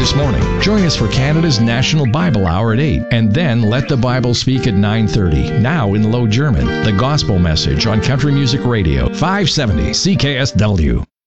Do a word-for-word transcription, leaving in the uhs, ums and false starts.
this morning. Join us for Canada's National Bible Hour at eight, and then Let the Bible Speak at nine thirty. Now in Low German, the Gospel Message on Country Music Radio, five seventy C K S W.